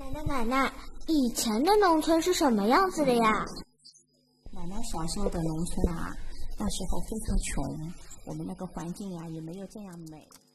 奶奶，以前的农村是什么样子的呀？ 奶奶小时候的农村啊，那时候非常穷，我们那个环境呀也没有这样美。